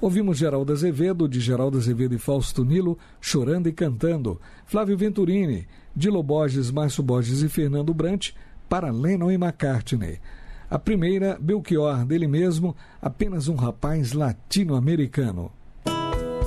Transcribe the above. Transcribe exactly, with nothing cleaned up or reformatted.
Ouvimos Geraldo Azevedo, de Geraldo Azevedo e Fausto Nilo, Chorando e Cantando. Flávio Venturini, Dilo Borges, Márcio Borges e Fernando Brant, para Lennon e McCartney. A primeira, Belchior, dele mesmo, Apenas um Rapaz Latino-Americano.